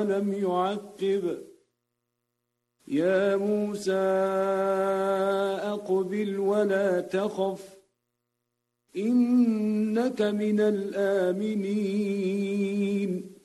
ولم يعقب يا موسى أقبل ولا تخف إنك من الآمنين